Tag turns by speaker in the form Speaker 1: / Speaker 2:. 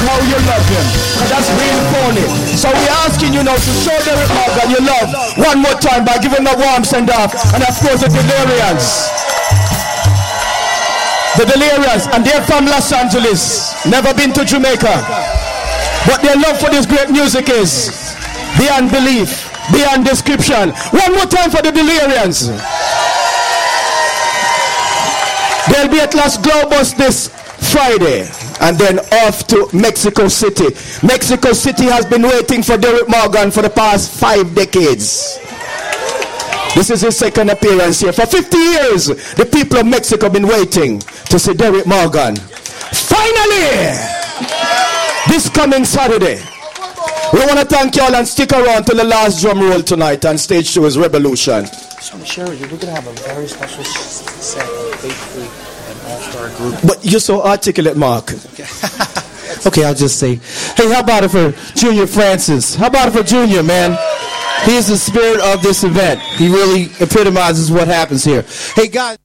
Speaker 1: how you love him. And that's real phony. So we're asking you now to show Derrick Morgan your love one more time by giving him a warm send off. And of course the Delirians. The Delirians, and they're from Los Angeles. Never been to Jamaica. But their love for this great music is beyond belief, beyond description. One more time for the Delirians. They'll be at Los Globos this Friday and then off to Mexico City. Mexico City has been waiting for Derrick Morgan for the past 5 decades. This is his second appearance here. For 50 years, the people of Mexico have been waiting to see Derrick Morgan. Finally, this coming Saturday. We want to thank y'all and stick around till the last drum roll tonight, and stage 2 is Revolution.
Speaker 2: Just want to share with you, we're going to have a very special set of Faith and all-star group.
Speaker 1: But you're so articulate, Mark.
Speaker 3: Okay, I'll just say, hey, how about it for Junior Francis? How about it for Junior, man? He is the spirit of this event. He really epitomizes what happens here. Hey, guys.